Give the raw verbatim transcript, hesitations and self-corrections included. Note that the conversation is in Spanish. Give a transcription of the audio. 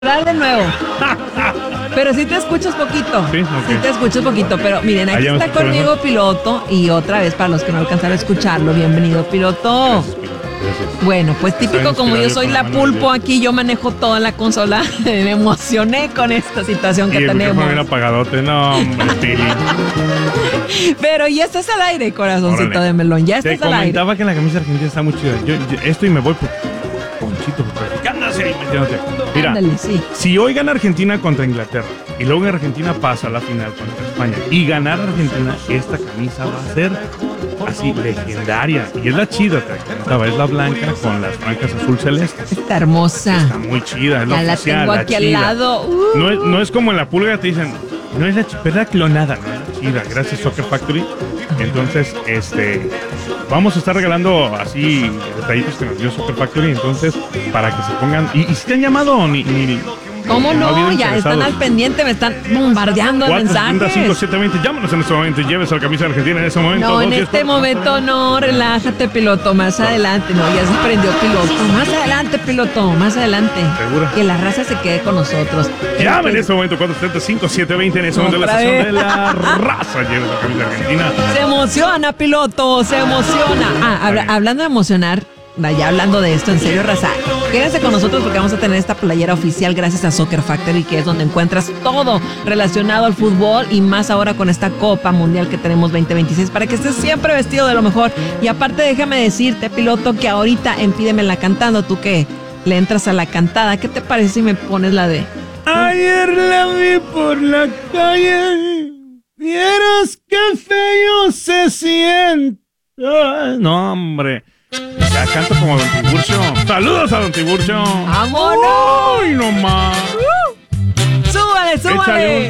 de nuevo. Pero sí te escuchas poquito. Sí, okay. Sí te escuchas poquito. Pero miren, aquí Allá está conmigo Piloto. Y otra vez, para los que no alcanzaron a escucharlo, bienvenido, Piloto. Gracias, gracias. Bueno, pues típico, Está como yo inspirado soy con la la mano pulpo de- aquí, yo manejo toda la consola. Me emocioné con esta situación Y que el micrófono tenemos. bien apagadote. No, hombre, Pili. Pero ya estás al aire, corazoncito Órale. de melón. Ya Te estás al aire. comentaba que la camisa argentina está muy chida. Yo, yo- esto y me voy por Ponchito. ¿Qué andas ahí metiéndote? Mira, Ándale, sí. si hoy gana Argentina contra Inglaterra y luego Argentina pasa a la final contra España y ganar Argentina, esta camisa va a ser así legendaria. Y es la chida, te comentaba, es la blanca con las franjas azul celeste. Está hermosa. Está muy chida, es la Ya la oficial, tengo la aquí al chida. lado. Uh. No es, no es como en la pulga te dicen, no es la ch- es la clonada, no es la chida, gracias Soccer Factory. Entonces, este, vamos a estar regalando así detallitos que nos dio Soccer Factory, entonces, para que se pongan, y, y si te han llamado, ni, ni ¿Cómo ha no? habido Ya están interesados. al pendiente, me están bombardeando de cuatro cinco mensajes. siete veinte, llámanos en este momento y lleves a la camisa argentina en ese momento. No, dos, en diez, este cuatro. momento no, relájate, Piloto, más adelante. No, ya se prendió, Piloto. Más adelante, Piloto, más adelante. ¿Segura? Que la raza se quede con nosotros. Llama en Este, este momento, cuatro setenta, cinco siete veinte, en ese momento la Otra estación vez. de la raza, lleves la camisa argentina. Se emociona, Piloto, se emociona. Ah, habla- hablando de emocionar, ya hablando de esto, en serio, raza, quédense con nosotros porque vamos a tener esta playera oficial gracias a Soccer Factory, que es donde encuentras todo relacionado al fútbol y más ahora con esta Copa Mundial que tenemos veinte veintiséis para que estés siempre vestido de lo mejor. Y aparte, déjame decirte, Piloto, que ahorita en Pídemela Cantando, tú que le entras a la cantada, ¿qué te parece si me pones la de... Ayer la vi por la calle, vieras qué feo se siente. Ay, no, hombre. Ya canto como Don Tiburcio. Saludos a Don Tiburcio. ¡Vámonos! ¡Ay, no más! ¡Súbale, súbale! Échale un